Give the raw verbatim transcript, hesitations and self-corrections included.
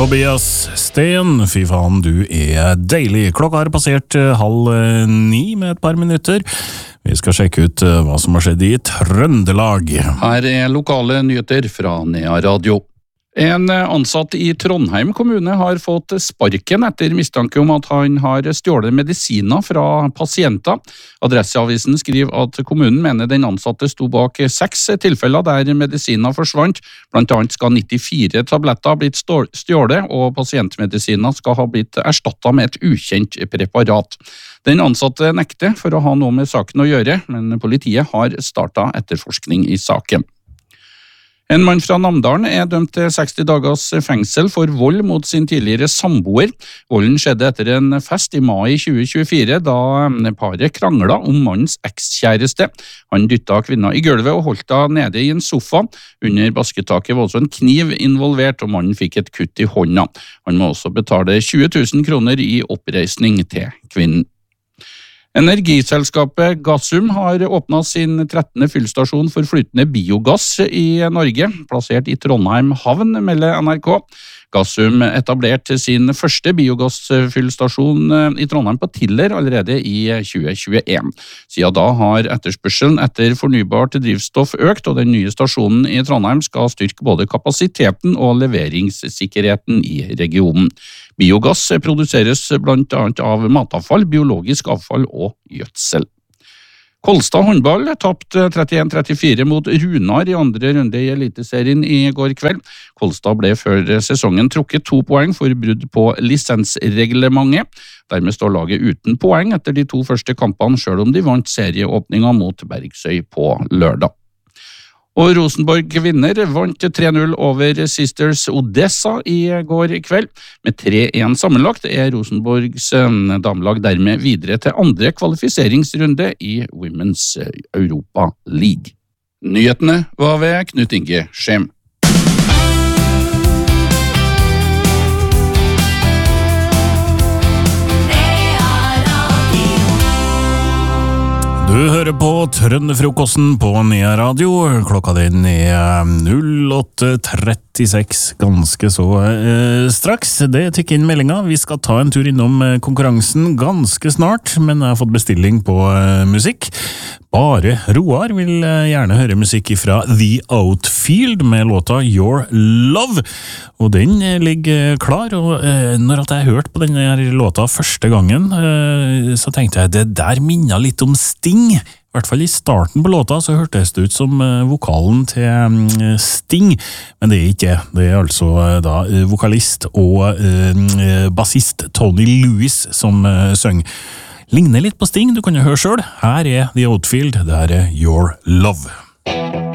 Tobias Sten, fy faen, du er deilig. Klokka har passert halv ni med et par minutter. Vi skal sjekke ut hva som har skjedd i Trøndelag. Her er lokale nyheter fra Nea Radio. En ansatt i Trondheim kommune har fått sparken etter mistanke om at han har stjålet medisiner fra pasienter. Adresseavisen skriver at kommunen mener den ansatte sto bak seks tilfeller der medisiner forsvant. Blant annet skal nittifire tabletter ha blitt stjålet, og pasientmedisiner skal ha blitt erstattet med et ukjent preparat. Den ansatte nekter for å ha noe med saken å gjøre, men politiet har startet etterforskning i saken. En mann fra Namdalen er dømt til seksti dagers fengsel for vold mot sin tidligere samboer. Volden skjedde etter en fest i mai tjue tjuefire, da paret kranglet om mannens ekskjæreste. Han dyttet kvinna i gulvet og holdt henne nede i en sofa. Under basketaket var også en kniv involvert, og mannen fikk et kutt i hånda. Han må også betale tjue tusen kroner i oppreisning til kvinnen. Energiselskapet Gasum har åpnet sin trettende fyllstasjon for flytende biogass i Norge, plassert i Trondheim havn, melder N R K. Gasum etablerte sin første biogassfyllstasjon i Trondheim på Tiller allerede i tjue tjueen. Siden da har etterspørselen etter fornybart drivstoff økt, og den nye stasjonen i Trondheim skal styrke både kapasiteten og leveringssikkerheten i regionen. Biogass produseres blant annet av matavfall, biologisk avfall og gjødsel. Kolstad håndball tapte trettien trettifire mot Runar i andre runde i Eliteserien i går kveld. Kolstad ble før sesongen trukket to poeng for brudd på lisensreglementet. Dermed står laget uten poeng etter de to første kampene, selv om de vant serieåpninga mot Bergsøy på lørdag. Og Rosenborg kvinner vant tre null over Sisters Odessa i går kveld. Med tre én sammenlagt er Rosenborgs damelag dermed videre til andre kvalifiseringsrunde i Women's Europa League. Nyhetene var ved Knut Inge Skjem. Du hører på Trønderfrokosten på Nea Radio. Klokka den er null åtte trettiseks, ganske så eh, straks. Det tikker inn meldinga. Vi skal ta en tur innom konkurransen ganske snart, men jeg har fått bestilling på eh, musikk. Bare Roar vil eh, gjerne høre musikk fra The Outfield med låta Your Love. Og den eh, ligger klar, og eh, når jeg hørte på denne låta første gangen, eh, så tenkte jeg, det der minner litt om Sting. I hvert fall i starten på låta så hørtes det ut som uh, vokalen til um, Sting, men det er ikke. Det er altså uh, da uh, vokalist og uh, bassist Tony Lewis som uh, synger. Ligner litt på Sting, du kan jo høre selv. Her er The Outfield, det her er Your Love.